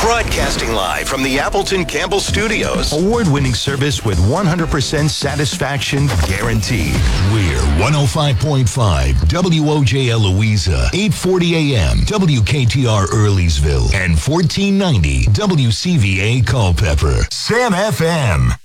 Broadcasting live from the Appleton Campbell Studios. Award-winning service with 100% satisfaction guaranteed. We're 105.5 WOJL Louisa, 840 AM WKTR Earlysville, and 1490 WCVA Culpeper. Sam FM.